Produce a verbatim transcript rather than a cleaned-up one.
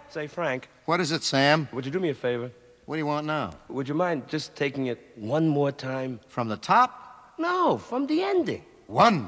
Say, Frank. What is it, Sam? Would you do me a favor? What do you want now? Would you mind just taking it one more time? From the top? No, from the ending. One.